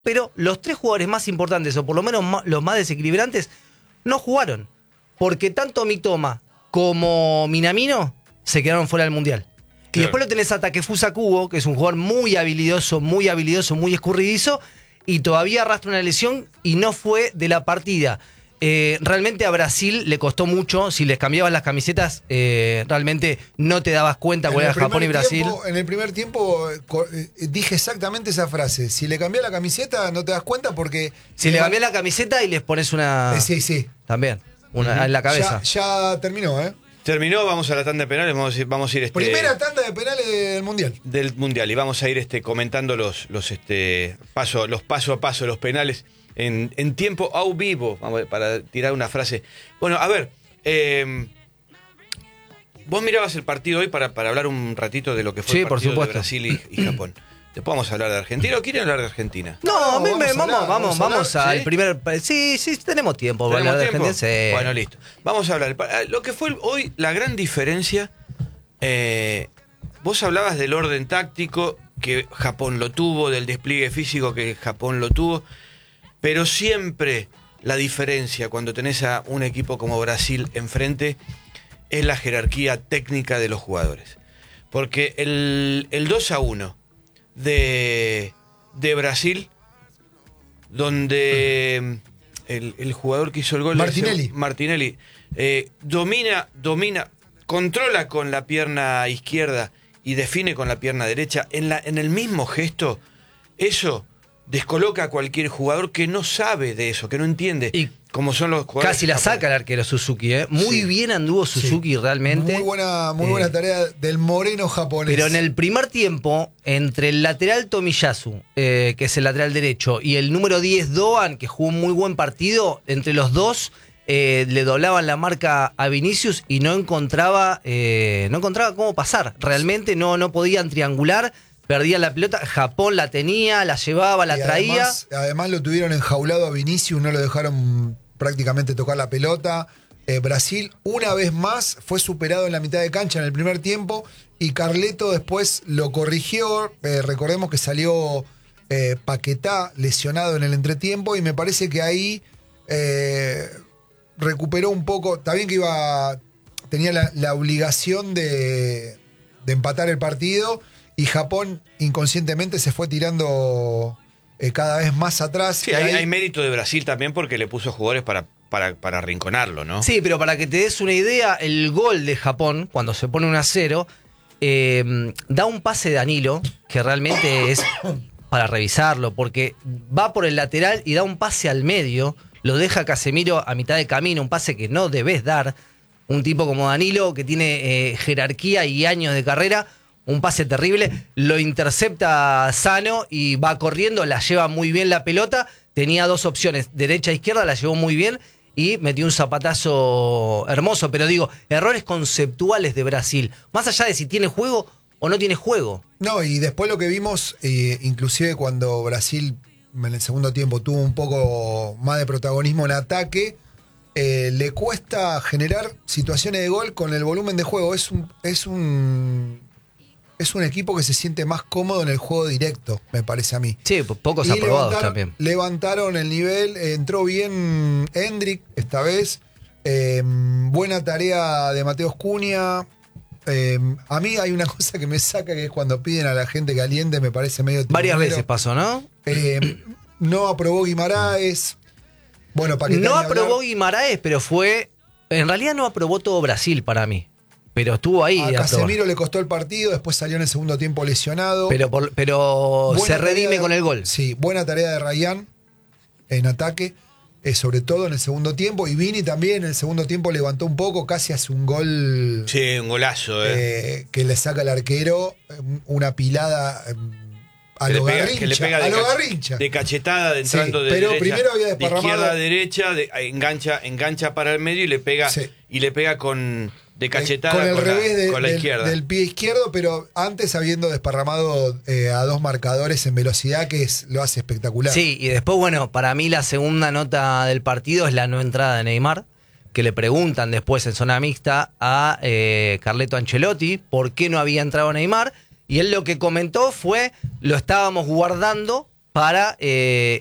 pero los 3 jugadores más importantes, o por lo menos los más desequilibrantes, no jugaron. Porque tanto Mitoma como Minamino se quedaron fuera del Mundial. Y después lo tenés a Takefusa Kubo, que es un jugador muy habilidoso, muy escurridizo, y todavía arrastra una lesión y no fue de la partida. Realmente a Brasil le costó mucho. Si les cambiaban las camisetas, realmente no te dabas cuenta cuál era Japón y Brasil. En el primer tiempo dije exactamente esa frase. Si le cambiás la camiseta, no te das cuenta porque... Si le cambiás la camiseta y les pones una... Sí. También, una en la cabeza. Ya terminó, ¿eh? Terminó, vamos a la tanda de penales, vamos a ir... Primera tanda de penales del Mundial. Del Mundial, y vamos a ir comentando los paso a paso, los penales en tiempo au vivo, para tirar una frase. Bueno, a ver, vos mirabas el partido hoy para hablar un ratito de lo que fue el partido de Brasil y Japón. Después vamos a hablar de Argentina, ¿o quieren hablar de Argentina? No, vamos al primer... Sí, tenemos tiempo para hablar de Argentina. Sí. Bueno, listo. Vamos a hablar. Lo que fue hoy, la gran diferencia, vos hablabas del orden táctico, que Japón lo tuvo, del despliegue físico que Japón lo tuvo, pero siempre la diferencia cuando tenés a un equipo como Brasil enfrente es la jerarquía técnica de los jugadores. Porque el 2-1 de Brasil, donde el jugador que hizo el gol, Martinelli, domina, controla con la pierna izquierda y define con la pierna derecha en el mismo gesto, eso descoloca a cualquier jugador que no sabe de eso, que no entiende. Y como son los jugadores. Casi la saca el arquero Suzuki, ¿eh? Muy bien anduvo Suzuki, realmente. Muy buena tarea del moreno japonés. Pero en el primer tiempo, entre el lateral Tomiyasu, que es el lateral derecho, y el número 10 Doan, que jugó un muy buen partido, entre los dos le doblaban la marca a Vinicius y no encontraba cómo pasar. Realmente no podían triangular. Perdía la pelota, Japón la tenía, la llevaba, la traía. Además lo tuvieron enjaulado a Vinicius, no lo dejaron prácticamente tocar la pelota. Brasil, una vez más, fue superado en la mitad de cancha en el primer tiempo y Carleto después lo corrigió. Recordemos que salió Paquetá lesionado en el entretiempo y me parece que ahí recuperó un poco. Está bien que tenía la obligación de empatar el partido. Y Japón inconscientemente se fue tirando cada vez más atrás. Sí, hay mérito de Brasil también porque le puso jugadores para arrinconarlo, ¿no? Sí, pero para que te des una idea, el gol de Japón, cuando se pone 1-0, da un pase de Danilo, que realmente es para revisarlo, porque va por el lateral y da un pase al medio, lo deja Casemiro a mitad de camino, un pase que no debes dar. Un tipo como Danilo, que tiene jerarquía y años de carrera, un pase terrible, lo intercepta Sano y va corriendo, la lleva muy bien la pelota, tenía 2 opciones, derecha e izquierda, la llevó muy bien y metió un zapatazo hermoso, pero digo, errores conceptuales de Brasil, más allá de si tiene juego o no tiene juego. No, y después lo que vimos, inclusive cuando Brasil en el segundo tiempo tuvo un poco más de protagonismo en ataque, le cuesta generar situaciones de gol con el volumen de juego, es un equipo que se siente más cómodo en el juego directo, me parece a mí. Sí, pocos aprobados también. Levantaron el nivel, entró bien Hendrik esta vez. Buena tarea de Mateus Cunha. A mí hay una cosa que me saca, que es cuando piden a la gente que aliente, me parece medio... Varias veces pasó, ¿no? No aprobó Guimaraes. Bueno, no aprobó Guimaraes, pero en realidad no aprobó todo Brasil para mí. Pero estuvo ahí. A Casemiro le costó el partido, después salió en el segundo tiempo lesionado. Pero se redime con el gol. Sí, buena tarea de Rayán en ataque, sobre todo en el segundo tiempo. Y Vini también en el segundo tiempo levantó un poco, casi hace un gol. Sí, un golazo. Que le saca el arquero, una pilada a lo Garrincha. De cachetada, entrando de pero derecha, primero había desparramado. De izquierda a derecha, engancha para el medio y le pega con... De cachetada con el revés con la izquierda. Del pie izquierdo, pero antes habiendo desparramado a 2 marcadores en velocidad, que lo hace espectacular. Sí, y después, bueno, para mí la segunda nota del partido es la no entrada de Neymar, que le preguntan después en zona mixta a Carleto Ancelotti por qué no había entrado Neymar, y él lo que comentó fue, lo estábamos guardando para